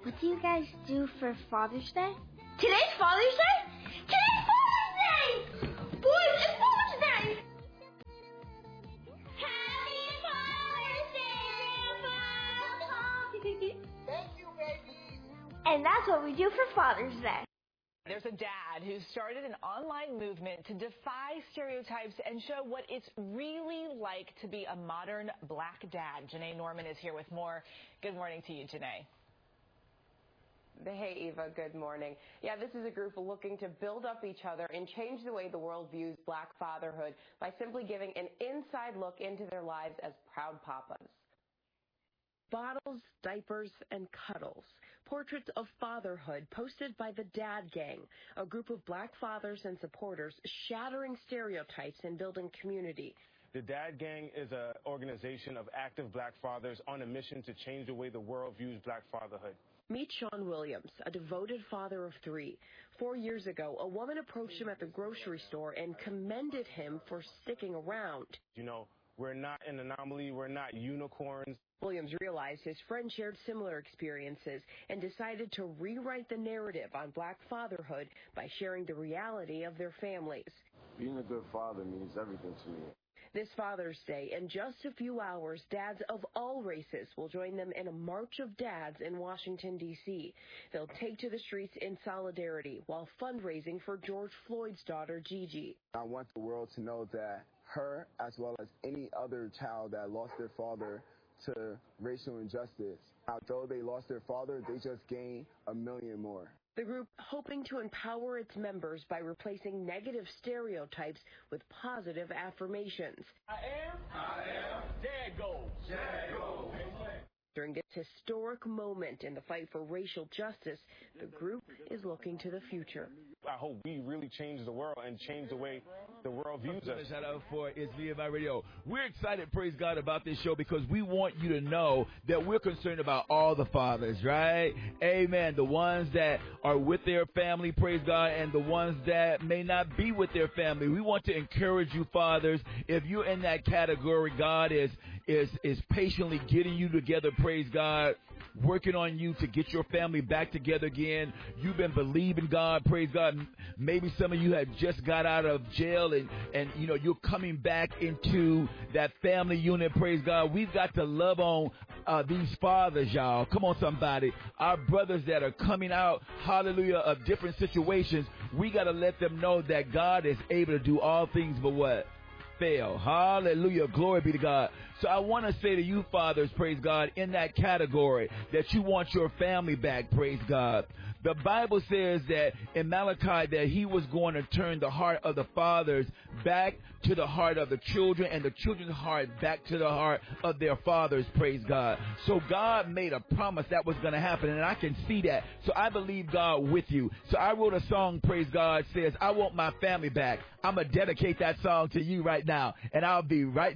What do you guys do for Father's Day? Today's Father's Day? Today's Father's Day! Boys, it's Father's Day! Happy Father's Day, Grandpa! Thank you, baby. And that's what we do for Father's Day. There's a dad who started an online movement to defy stereotypes and show what it's really like to be a modern black dad. Janae Norman is here with more. Good morning to you, Janae. Hey, Eva. Good morning. Yeah, this is a group looking to build up each other and change the way the world views black fatherhood by simply giving an inside look into their lives as proud papas. Bottles, diapers, and cuddles. Portraits of fatherhood posted by the Dad Gang, a group of black fathers and supporters shattering stereotypes and building community. The Dad Gang is an organization of active black fathers on a mission to change the way the world views black fatherhood. Meet Sean Williams, a devoted father of 3. 4 years ago, a woman approached him at the grocery store and commended him for sticking around. You know, we're not an anomaly. We're not unicorns. Williams realized his friend shared similar experiences and decided to rewrite the narrative on black fatherhood by sharing the reality of their families. Being a good father means everything to me. This Father's Day, in just a few hours, dads of all races will join them in a March of Dads in Washington, D.C. They'll take to the streets in solidarity while fundraising for George Floyd's daughter, Gigi. I want the world to know that her, as well as any other child that lost their father to racial injustice, although they lost their father, they just gained 1 million more. The group hoping to empower its members by replacing negative stereotypes with positive affirmations. I am, there goes. There goes. During this historic moment in the fight for racial justice, the group is looking to the future. I hope we really change the world and change the way the world views us. Shout out for It's VMI Radio. We're excited, praise God, about this show because we want you to know that we're concerned about all the fathers, right? Amen. The ones that are with their family, praise God, and the ones that may not be with their family. We want to encourage you, fathers. If you're in that category, God is patiently getting you together, praise God, working on you to get your family back together again. You've been believing God, praise God. Maybe some of you have just got out of jail and you know, you're coming back into that family unit, praise God. We've got to love on these fathers, y'all. Come on, somebody. Our brothers that are coming out, hallelujah, of different situations, we got to let them know that God is able to do all things but what? Fail. Hallelujah. Glory be to God. So I want to say to you, fathers, praise God, in that category that you want your family back, praise God. The Bible says that in Malachi that he was going to turn the heart of the fathers back to the heart of the children and the children's heart back to the heart of their fathers, praise God. So God made a promise that was going to happen, and I can see that. So I believe God with you. So I wrote a song, praise God, says, I want my family back. I'm going to dedicate that song to you right now, and I'll be right